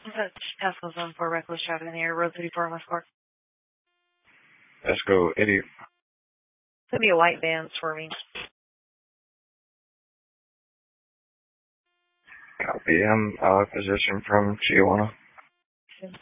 That's Tesla's on for reckless driving in the air, road 34 West Park. Let's go, idiot. It's going to be a white van swerving. Copy. I'm position from Tijuana.